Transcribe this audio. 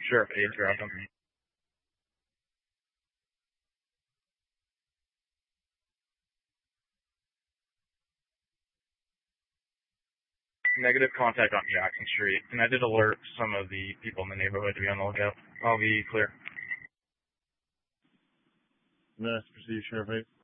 Sheriff 8, Dragon. Negative contact on Jackson Street, and I did alert some of the people in the neighborhood to be on the lookout. I'll be clear. Yes, proceed, Sheriff 8.